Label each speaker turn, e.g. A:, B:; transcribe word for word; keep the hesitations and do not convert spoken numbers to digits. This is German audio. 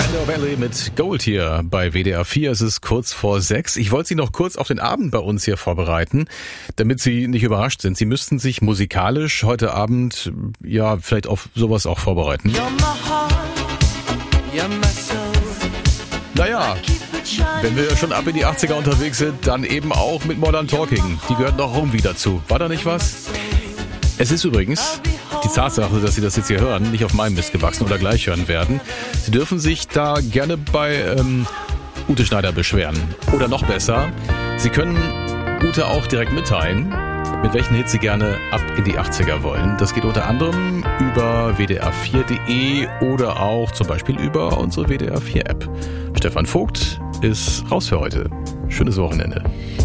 A: Spandau Ballet mit Gold hier bei W D R vier. Es ist kurz vor sechs. Ich wollte Sie noch kurz auf den Abend bei uns hier vorbereiten, damit Sie nicht überrascht sind. Sie müssten sich musikalisch heute Abend ja vielleicht auf sowas auch vorbereiten. Naja, wenn wir schon ab in die achtziger unterwegs sind, dann eben auch mit Modern Talking. Die gehört noch irgendwie dazu. War da nicht was? Es ist übrigens die Tatsache, dass Sie das jetzt hier hören, nicht auf meinem Mist gewachsen oder gleich hören werden. Sie dürfen sich da gerne bei ähm, Ute Schneider beschweren. Oder noch besser, Sie können Ute auch direkt mitteilen, mit welchen Hits Sie gerne ab in die achtziger wollen. Das geht unter anderem über w d r vier punkt de oder auch zum Beispiel über unsere W D R vier App. Stefan Vogt ist raus für heute. Schönes Wochenende.